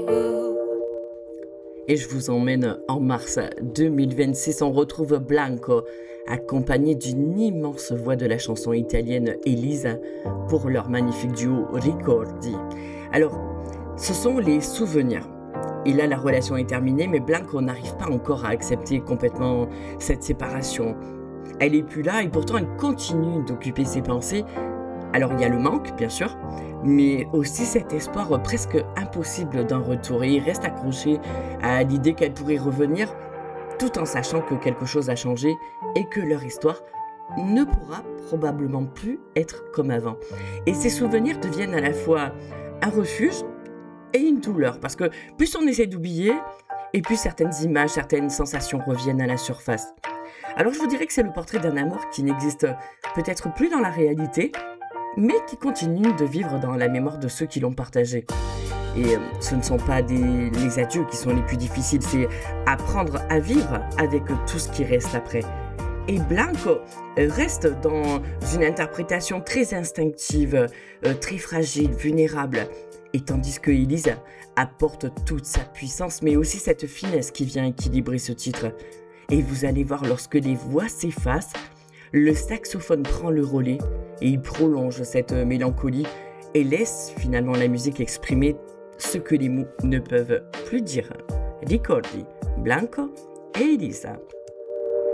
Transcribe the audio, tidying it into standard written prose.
Et je vous emmène en mars 2026. On retrouve Blanco, accompagné d'une immense voix de la chanson italienne Elisa, pour leur magnifique duo Ricordi. Alors, ce sont les souvenirs. Et là, la relation est terminée, mais Blanco n'arrive pas encore à accepter complètement cette séparation. Elle est plus là et pourtant elle continue d'occuper ses pensées. Alors il y a le manque, bien sûr, mais aussi cet espoir presque impossible d'un retour. Et il reste accroché à l'idée qu'elle pourrait revenir, tout en sachant que quelque chose a changé et que leur histoire ne pourra probablement plus être comme avant. Et ces souvenirs deviennent à la fois un refuge et une douleur, parce que plus on essaie d'oublier, et plus certaines images, certaines sensations reviennent à la surface. Alors je vous dirais que c'est le portrait d'un amour qui n'existe peut-être plus dans la réalité, mais qui continue de vivre dans la mémoire de ceux qui l'ont partagé. Et ce ne sont pas les adieux qui sont les plus difficiles, c'est apprendre à vivre avec tout ce qui reste après. Et Blanco reste dans une interprétation très instinctive, très fragile, vulnérable. Et tandis que Elisa apporte toute sa puissance, mais aussi cette finesse qui vient équilibrer ce titre. Et vous allez voir, lorsque les voix s'effacent, le saxophone prend le relais et il prolonge cette mélancolie et laisse finalement la musique exprimer ce que les mots ne peuvent plus dire. Ricordi, Blanco et Elisa.